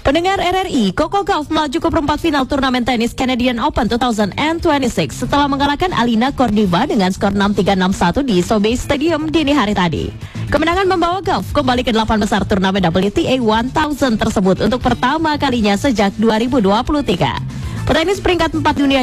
Pendengar RRI, Coco Gauff melaju ke perempat final turnamen tenis Canadian Open 2026 setelah mengalahkan Alina Kordiva dengan skor 6-3, 6-1 di Sobeys Stadium dini hari tadi. Kemenangan membawa Gauff kembali ke 8 besar turnamen WTA 1000 tersebut untuk pertama kalinya sejak 2023. Petenis peringkat 4 dunia